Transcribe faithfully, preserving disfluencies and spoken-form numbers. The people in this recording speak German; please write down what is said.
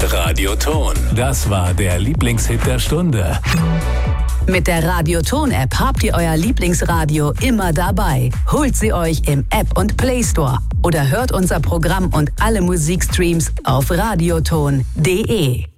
Radioton. Das war der Lieblingshit der Stunde. Mit der Radioton-App habt ihr euer Lieblingsradio immer dabei. Holt sie euch im App- und Play Store oder hört unser Programm und alle Musikstreams auf radioton punkt de.